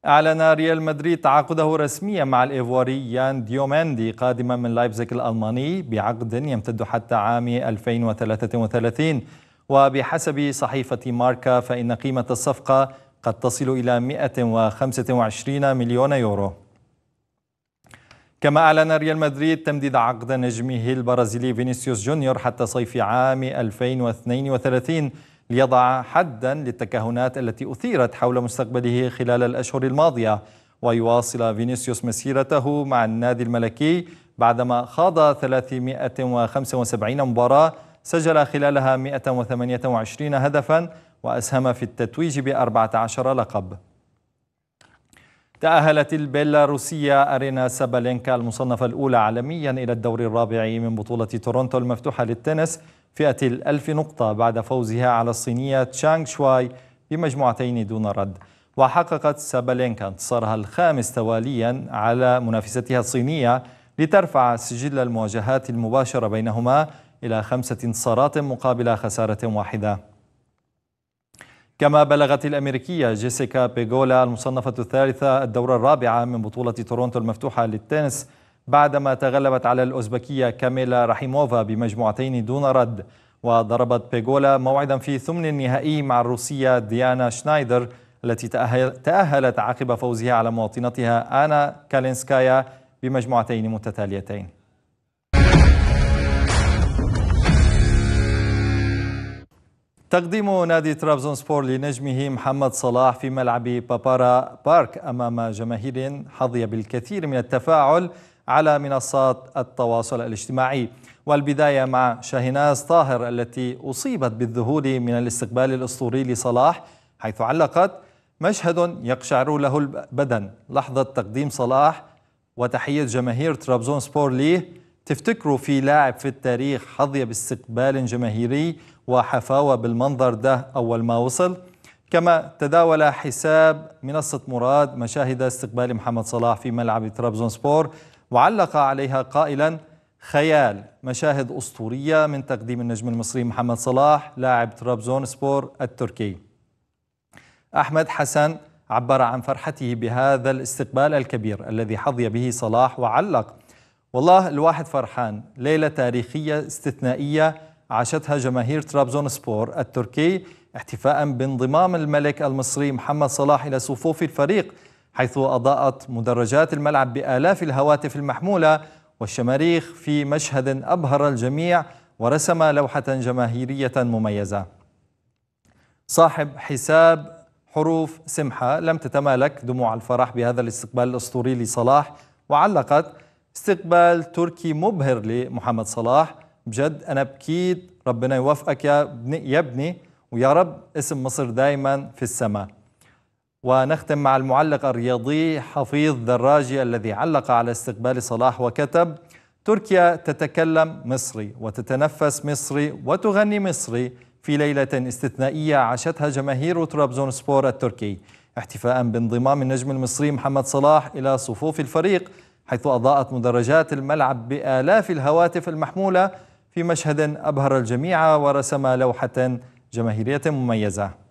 أعلن ريال مدريد تعاقده رسميا مع الإيفواري يان ديوميندي قادما من لايبزيغ الألماني بعقد يمتد حتى عام 2033. وبحسب صحيفة ماركا فإن قيمة الصفقة قد تصل إلى 125 مليون يورو. كما أعلن ريال مدريد تمديد عقد نجمه البرازيلي فينيسيوس جونيور حتى صيف عام 2032 ليضع حدا للتكهنات التي أثيرت حول مستقبله خلال الأشهر الماضية، ويواصل فينيسيوس مسيرته مع النادي الملكي بعدما خاض 375 مباراة سجل خلالها 128 هدفا وأسهم في التتويج ب14 لقب. تأهلت البيلاروسية أرينا سابالينكا المصنفة الأولى عالميا إلى الدور الرابع من بطولة تورونتو المفتوحة للتنس فئة 1000 نقطة بعد فوزها على الصينية تشانغ شواي بمجموعتين دون رد. وحققت سابالينكا انتصارها الخامس تواليا على منافستها الصينية لترفع سجل المواجهات المباشرة بينهما إلى 5 انتصارات مقابل خسارة واحدة. كما بلغت الأمريكية جيسيكا بيغولا المصنفة الثالثة الدورة الرابعة من بطولة تورونتو المفتوحة للتنس بعدما تغلبت على الأوزبكية كاميلا رحيموفا بمجموعتين دون رد. وضربت بيغولا موعدا في ثمن النهائي مع الروسية ديانا شنايدر التي تأهلت عقب فوزها على مواطنتها آنا كالينسكايا بمجموعتين متتاليتين. تقديم نادي طرابزونسبور لنجمه محمد صلاح في ملعب بابارا بارك أمام جماهير حظي بالكثير من التفاعل على منصات التواصل الاجتماعي. والبداية مع شاهناز طاهر التي أصيبت بالذهول من الاستقبال الأسطوري لصلاح، حيث علقت: مشهد يقشعر له البدن لحظة تقديم صلاح وتحية جماهير طرابزونسبور ليه. تفتكروا في لاعب في التاريخ حظي باستقبال جماهيري وحفاوة بالمنظر ده أول ما وصل؟ كما تداول حساب منصة مراد مشاهد استقبال محمد صلاح في ملعب طرابزونسبور وعلق عليها قائلا: خيال، مشاهد أسطورية من تقديم النجم المصري محمد صلاح لاعب طرابزونسبور التركي. أحمد حسن عبر عن فرحته بهذا الاستقبال الكبير الذي حظي به صلاح وعلق: والله الواحد فرحان، ليلة تاريخية استثنائية عاشتها جماهير طرابزونسبور التركي احتفاء بانضمام الملك المصري محمد صلاح إلى صفوف الفريق، حيث أضاءت مدرجات الملعب بآلاف الهواتف المحمولة والشماريخ في مشهد أبهر الجميع ورسم لوحة جماهيرية مميزة. صاحب حساب حروف سمحة لم تتمالك دموع الفرح بهذا الاستقبال الأسطوري لصلاح وعلقت: استقبال تركي مبهر لمحمد صلاح، بجد أنا بكيت، ربنا يوفقك يا ابني، ويا رب اسم مصر دائما في السماء. ونختم مع المعلق الرياضي حفيظ دراجي الذي علق على استقبال صلاح وكتب: تركيا تتكلم مصري وتتنفس مصري وتغني مصري في ليلة استثنائية عاشتها جماهير طرابزونسبور التركي احتفاء بانضمام النجم المصري محمد صلاح إلى صفوف الفريق، حيث أضاءت مدرجات الملعب بآلاف الهواتف المحمولة في مشهد أبهر الجميع ورسم لوحة جماهيرية مميزة.